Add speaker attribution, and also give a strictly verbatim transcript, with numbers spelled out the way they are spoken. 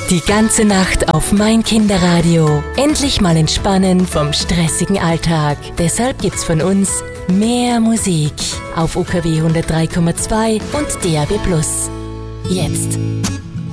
Speaker 1: Die ganze Nacht auf mein Kinderradio. Endlich mal entspannen vom stressigen Alltag. Deshalb gibt's von uns mehr Musik auf U K W hundertdrei Komma zwei und D A B plus. Jetzt.